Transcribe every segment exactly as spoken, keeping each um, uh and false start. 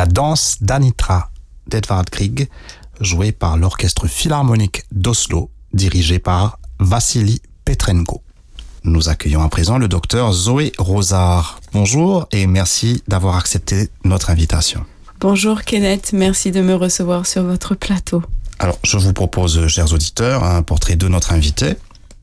la danse d'Anitra d'Edvard Grieg, jouée par l'Orchestre Philharmonique d'Oslo, dirigé par Vassili Petrenko. Nous accueillons à présent le docteur Zoé Rosard. Bonjour et merci d'avoir accepté notre invitation. Bonjour Kenneth, merci de me recevoir sur votre plateau. Alors, je vous propose, chers auditeurs, un portrait de notre invitée.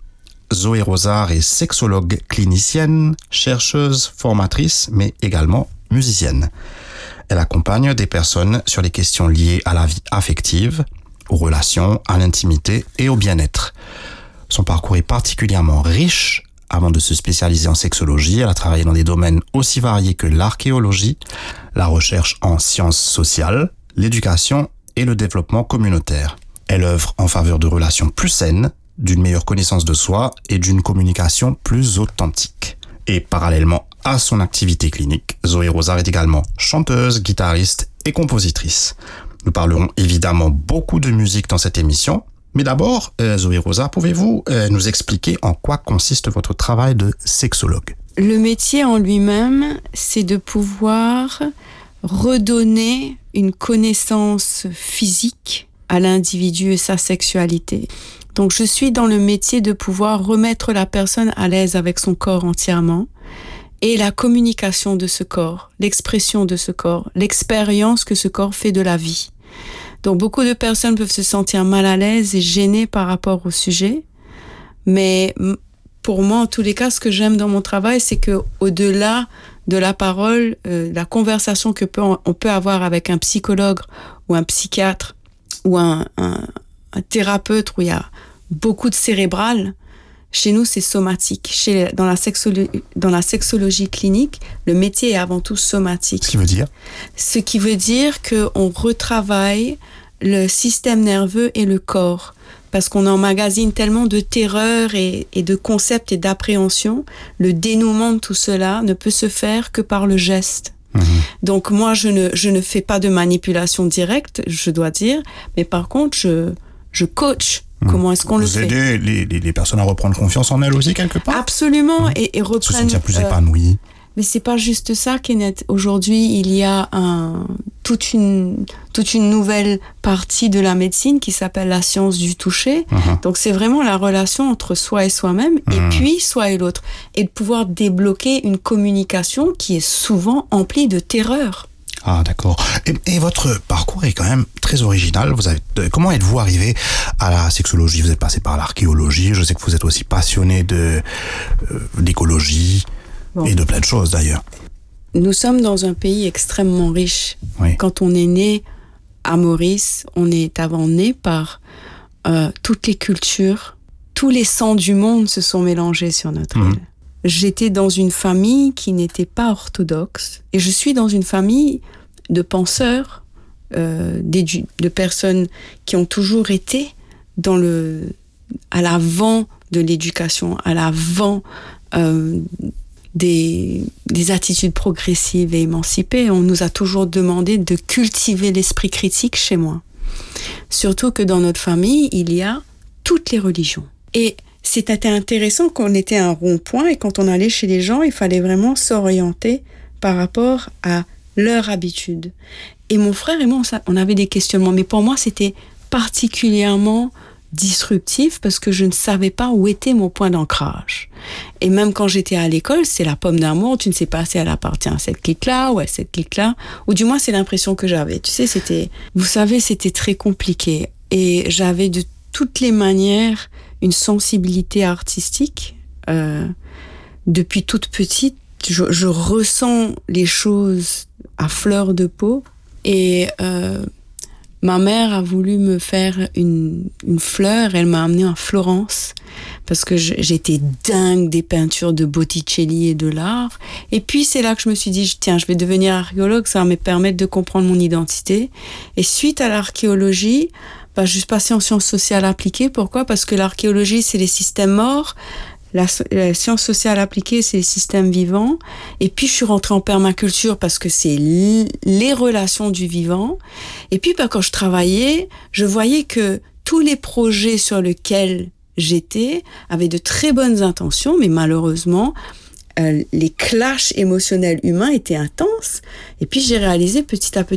Zoé Rosard est sexologue clinicienne, chercheuse, formatrice, mais également musicienne. Elle accompagne des personnes sur les questions liées à la vie affective, aux relations, à l'intimité et au bien-être. Son parcours est particulièrement riche. Avant de se spécialiser en sexologie, elle a travaillé dans des domaines aussi variés que l'archéologie, la recherche en sciences sociales, l'éducation et le développement communautaire. Elle œuvre en faveur de relations plus saines, d'une meilleure connaissance de soi et d'une communication plus authentique. Et parallèlement à son activité clinique, Zoé Rosard est également chanteuse, guitariste et compositrice. Nous parlerons évidemment beaucoup de musique dans cette émission. Mais d'abord, euh, Zoé Rosard, pouvez-vous euh, nous expliquer en quoi consiste votre travail de sexologue ? Le métier en lui-même, c'est de pouvoir redonner une connaissance physique à l'individu et sa sexualité. Donc je suis dans le métier de pouvoir remettre la personne à l'aise avec son corps entièrement et la communication de ce corps, l'expression de ce corps, l'expérience que ce corps fait de la vie. Donc, beaucoup de personnes peuvent se sentir mal à l'aise et gênées par rapport au sujet. Mais pour moi, en tous les cas, ce que j'aime dans mon travail, c'est que au-delà de la parole, euh, la conversation que peut, on peut avoir avec un psychologue ou un psychiatre ou un, un, un thérapeute où il y a beaucoup de cérébral, chez nous, c'est somatique. Chez, dans, la sexolo- dans la sexologie clinique, le métier est avant tout somatique. Ce qui veut dire ? Ce qui veut dire qu'on retravaille le système nerveux et le corps. Parce qu'on emmagasine tellement de terreur et, et de concepts et d'appréhension. Le dénouement de tout cela ne peut se faire que par le geste. Mmh. Donc moi, je ne, je ne fais pas de manipulation directe, je dois dire. Mais par contre, je, je coach. Comment est-ce qu'on Vous le fait ? Vous aidez les, les, les personnes à reprendre confiance en elles aussi, quelque part ? Absolument, mmh. et, et reprennent... Se sentir plus euh, épanouies. Mais c'est pas juste ça, Kenneth. Aujourd'hui, il y a un, toute, une, toute une nouvelle partie de la médecine qui s'appelle la science du toucher. Mmh. Donc c'est vraiment la relation entre soi et soi-même, mmh. et puis soi et l'autre. Et de pouvoir débloquer une communication qui est souvent emplie de terreur. Ah, d'accord. Et, et votre parcours est quand même très original. Vous avez, comment êtes-vous arrivé à la sexologie ? Vous êtes passé par l'archéologie. Je sais que vous êtes aussi passionné de, euh, d'écologie bon. et de plein de choses d'ailleurs. Nous sommes dans un pays extrêmement riche. Oui. Quand on est né à Maurice, on est avant né par euh, toutes les cultures. Tous les sangs du monde se sont mélangés sur notre île. Mmh. J'étais dans une famille qui n'était pas orthodoxe et je suis dans une famille de penseurs, euh, de personnes qui ont toujours été dans le, à l'avant de l'éducation, à l'avant euh, des, des attitudes progressives et émancipées. On nous a toujours demandé de cultiver l'esprit critique chez moi. Surtout que dans notre famille, il y a toutes les religions. Et c'était intéressant qu'on était à un rond-point et quand on allait chez les gens, il fallait vraiment s'orienter par rapport à leur habitude. Et mon frère et moi, on avait des questionnements, mais pour moi, c'était particulièrement disruptif parce que je ne savais pas où était mon point d'ancrage. Et même quand j'étais à l'école, c'est la pomme d'amour, tu ne sais pas si elle appartient à cette clique-là ou à cette clique-là, ou du moins c'est l'impression que j'avais. Tu sais, c'était, vous savez, c'était très compliqué et j'avais de toutes les manières une sensibilité artistique. Euh, depuis toute petite, je, je ressens les choses à fleur de peau. Et euh, ma mère a voulu me faire une, une fleur. Elle m'a amenée en Florence parce que je, j'étais dingue des peintures de Botticelli et de l'art. Et puis, c'est là que je me suis dit, tiens, je vais devenir archéologue. Ça va me permettre de comprendre mon identité. Et suite à l'archéologie, bah, je suis passée en sciences sociales appliquées. Pourquoi ? Parce que l'archéologie, c'est les systèmes morts. La, la science sociale appliquée, c'est les systèmes vivants. Et puis, je suis rentrée en permaculture parce que c'est l- les relations du vivant. Et puis, bah, quand je travaillais, je voyais que tous les projets sur lesquels j'étais avaient de très bonnes intentions, mais malheureusement, euh, les clashs émotionnels humains étaient intenses. Et puis, j'ai réalisé petit à petit